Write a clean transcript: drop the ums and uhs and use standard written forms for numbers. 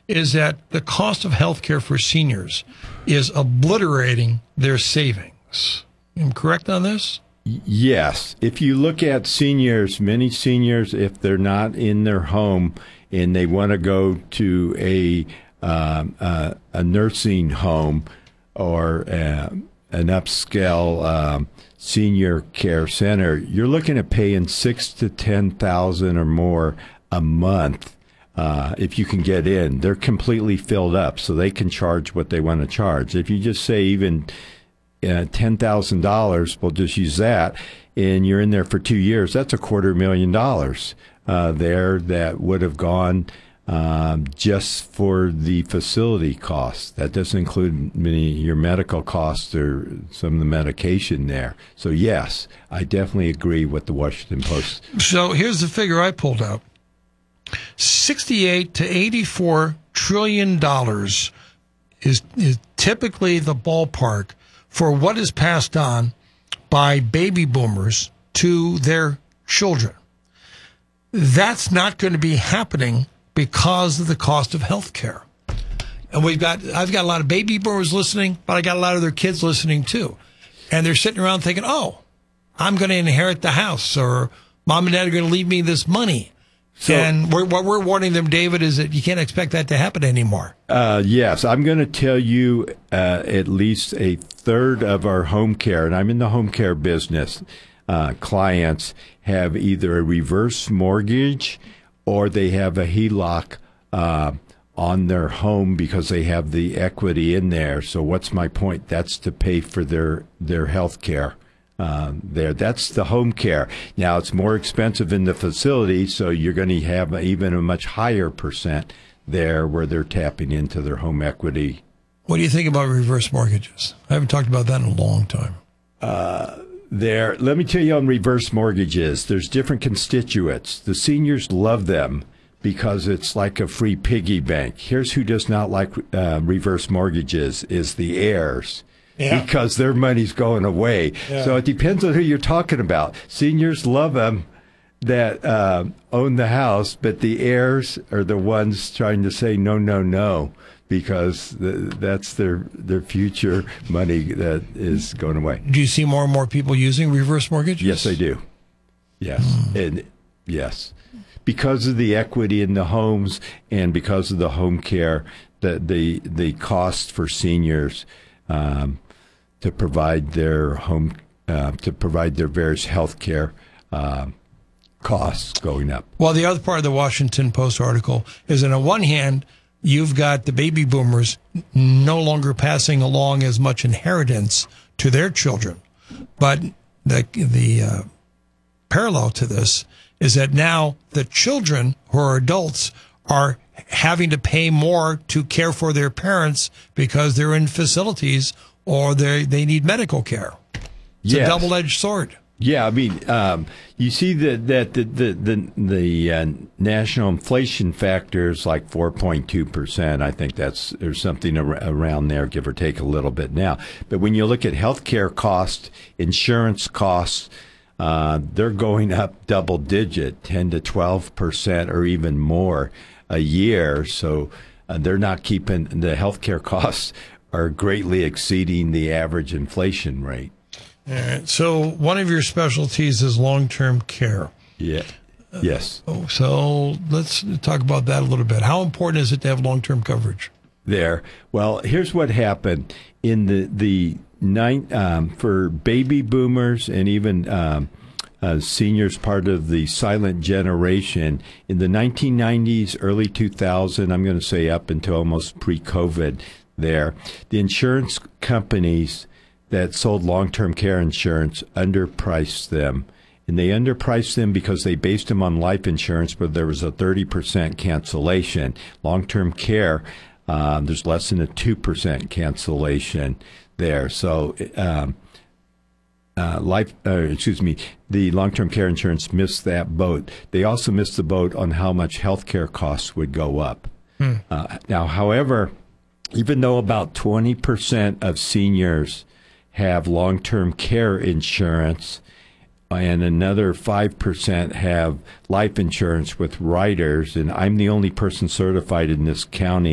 is that the cost of health care for seniors is obliterating their savings. Am I correct on this? Yes. If you look at seniors, many seniors, if they're not in their home and they want to go to a nursing home or an upscale senior care center, you're looking at paying $6,000 to $10,000 or more a month. If you can get in, they're completely filled up, so they can charge what they want to charge. If you just say even $10,000, we'll just use that, and you're in there for 2 years, that's $250,000 there that would have gone just for the facility costs. That doesn't include your medical costs or some of the medication there. So, yes, I definitely agree with the Washington Post. So here's the figure I pulled out. $68 to $84 trillion is typically the ballpark for what is passed on by baby boomers to their children. That's not going to be happening because of the cost of health care. And I've got a lot of baby boomers listening, but I got a lot of their kids listening too. And they're sitting around thinking, oh, I'm going to inherit the house, or mom and dad are going to leave me this money. So, and what we're warning them, David, is that you can't expect that to happen anymore. Yes, I'm going to tell you at least a third of our home care, and I'm in the home care business, clients have either a reverse mortgage or they have a HELOC on their home because they have the equity in there. So what's my point? That's to pay for their health care. That's the home care. Now it's more expensive in the facility, so you're going to have even a much higher percent there where they're tapping into their home equity. What do you think about reverse mortgages? I haven't talked about that in a long time. Let me tell you on reverse mortgages, there's different constituents. The seniors love them because it's like a free piggy bank. Here's who does not like reverse mortgages is the heirs. Yeah. Because their money's going away. Yeah. So it depends on who you're talking about. Seniors love them that own the house, but the heirs are the ones trying to say no, no, no, because that's their future money that is going away. Do you see more and more people using reverse mortgages? Yes, I do. Yes. And yes. Because of the equity in the homes and because of the home care, the cost for seniors to provide their home, to provide their various health care costs going up. Well, the other part of the Washington Post article is that on one hand, you've got the baby boomers no longer passing along as much inheritance to their children. But the parallel to this is that now the children who are adults are having to pay more to care for their parents because they're in facilities or they need medical care. It's a double-edged sword. Yeah, I mean, you see that the national inflation factor is like 4.2%. I think there's something around there, give or take a little bit now. But when you look at healthcare costs, insurance costs, they're going up double-digit, 10 to 12% or even more a year. So they're not keeping the healthcare costs are greatly exceeding the average inflation rate. All right. So one of your specialties is long-term care. Yeah. Yes. So let's talk about that a little bit. How important is it to have long-term coverage? There. Well, here's what happened in for baby boomers and even seniors, part of the silent generation in the 1990s, early 2000. I'm going to say up until almost pre-COVID. There, the insurance companies that sold long-term care insurance underpriced them. And they underpriced them because they based them on life insurance, but there was a 30% cancellation. Long-term care, there's less than a 2% cancellation there. So the long-term care insurance missed that boat. They also missed the boat on how much health care costs would go up. Now, however, even though about 20% of seniors have long-term care insurance and another 5% have life insurance with riders, and I'm the only person certified in this county